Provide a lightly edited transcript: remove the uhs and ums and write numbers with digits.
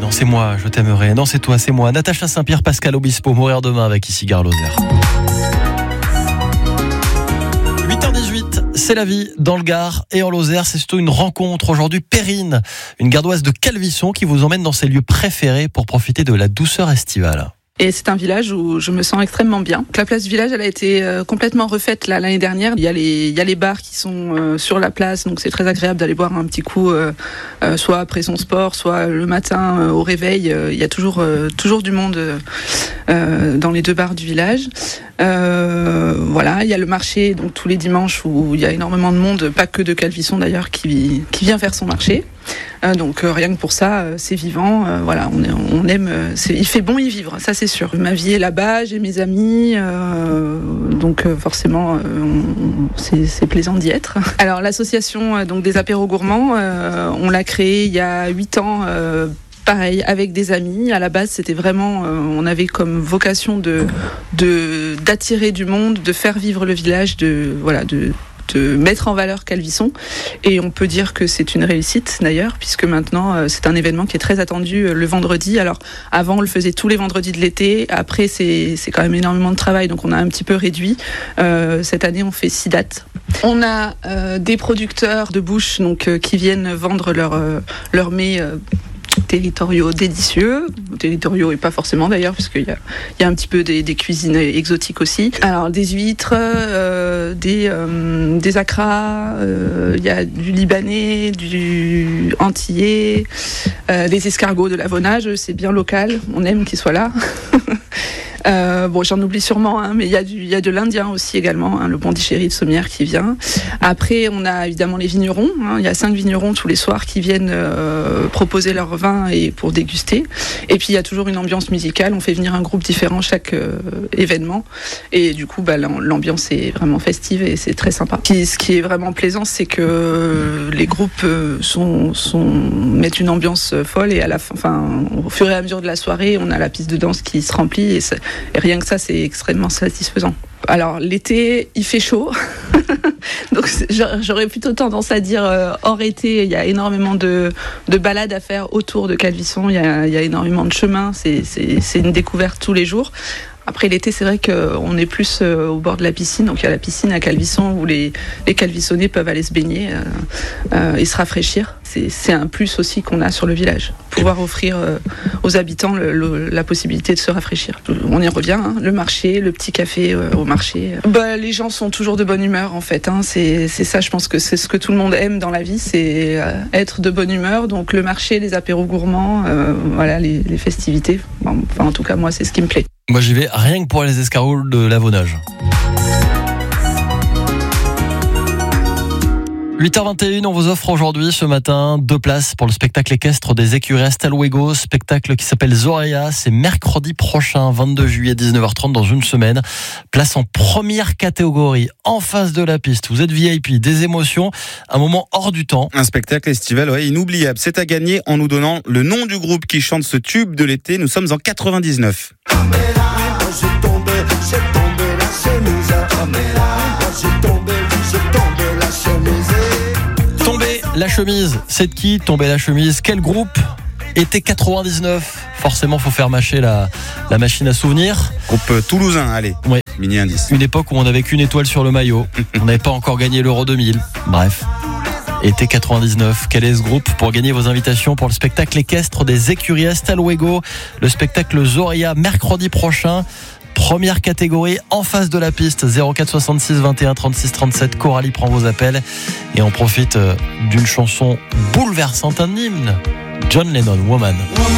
non c'est moi, je t'aimerai. Non c'est toi, c'est moi. Natacha Saint-Pierre, Pascal Obispo, Mourir demain avec ici Gare Lozère. 8h18, c'est la vie dans le Gard et en Lozère. C'est surtout une rencontre aujourd'hui. Perrine, une gardoise de Calvisson qui vous emmène dans ses lieux préférés pour profiter de la douceur estivale. Et c'est un village où je me sens extrêmement bien. La place du village, elle a été complètement refaite l'année dernière. Il y a les bars qui sont sur la place, donc c'est très agréable d'aller boire un petit coup, soit après son sport, soit le matin au réveil. Il y a toujours du monde dans les deux bars du village. Voilà, il y a le marché donc tous les dimanches où il y a énormément de monde, pas que de Calvisson d'ailleurs, qui vient faire son marché. Donc rien que pour ça, c'est vivant. Voilà, on aime. Il fait bon y vivre, ça c'est sûr. Ma vie est là-bas, j'ai mes amis, donc forcément, c'est plaisant d'y être. Alors l'association donc des apéros gourmands, on l'a créée il y a 8 ans. Pareil, avec des amis. À la base, c'était vraiment, on avait comme vocation d'attirer du monde, de faire vivre le village, de mettre en valeur Calvisson. Et on peut dire que c'est une réussite d'ailleurs, puisque maintenant c'est un événement qui est très attendu le vendredi. Alors avant on le faisait tous les vendredis de l'été, après c'est quand même énormément de travail, donc on a un petit peu réduit. Cette année on fait 6 dates. On a des producteurs de bouche donc, qui viennent vendre leur mets territoriaux délicieux, territoriaux et pas forcément d'ailleurs, puisqu'il y a un petit peu des cuisines exotiques aussi. Alors des huîtres, des acras, il y a du libanais, du antillais, des escargots de l'Avonage, c'est bien local, on aime qu'ils soient là. Bon, j'en oublie sûrement, hein, mais il y a de l'Indien aussi également, hein, le Bondichéry de Sommières qui vient. Après, on a évidemment les vignerons. Hein, il y a 5 vignerons tous les soirs qui viennent proposer leur vin et pour déguster. Et puis il y a toujours une ambiance musicale. On fait venir un groupe différent chaque événement. Et du coup, l'ambiance est vraiment festive et c'est très sympa. Ce qui est vraiment plaisant, c'est que les groupes mettent une ambiance folle et à la fin, au fur et à mesure de la soirée, on a la piste de danse qui se remplit et rien que ça, c'est extrêmement satisfaisant. Alors l'été, il fait chaud, donc j'aurais plutôt tendance à dire hors été, il y a énormément de balades à faire autour de Calvisson, il y a énormément de chemins, c'est une découverte tous les jours. Après l'été, c'est vrai qu'on est plus au bord de la piscine, donc il y a la piscine à Calvisson où les Calvissonnais peuvent aller se baigner et se rafraîchir. C'est un plus aussi qu'on a sur le village, pouvoir offrir aux habitants la possibilité de se rafraîchir. On y revient, hein, le marché, le petit café au marché. Les gens sont toujours de bonne humeur en fait, hein, c'est ça, je pense que c'est ce que tout le monde aime dans la vie, c'est être de bonne humeur. Donc le marché, les apéros gourmands, voilà, les festivités. Enfin, en tout cas, moi, c'est ce qui me plaît. Moi j'y vais rien que pour les escargots de l'Avonage. 8h21, on vous offre aujourd'hui, ce matin, 2 places pour le spectacle équestre des écuries Hasta Luego, spectacle qui s'appelle Zoraya. C'est mercredi prochain, 22 juillet, 19h30, dans une semaine. Place en première catégorie, en face de la piste. Vous êtes VIP, des émotions, un moment hors du temps. Un spectacle estival, ouais, inoubliable. C'est à gagner en nous donnant le nom du groupe qui chante ce tube de l'été. Nous sommes en 99. Tomber la chemise, c'est de qui tomber la chemise? Quel groupe? Été 99, forcément faut faire mâcher la machine à souvenirs. Groupe toulousain, allez, ouais. Mini indice. Une époque où on n'avait qu'une étoile sur le maillot, on n'avait pas encore gagné l'Euro 2000, bref. Été 99, quel est ce groupe? Pour gagner vos invitations pour le spectacle équestre des écuries Hasta Luego, le spectacle Zoraya mercredi prochain. Première catégorie, en face de la piste, 04 66 21 36 37. Coralie prend vos appels et on profite d'une chanson bouleversante, un hymne. John Lennon, Woman.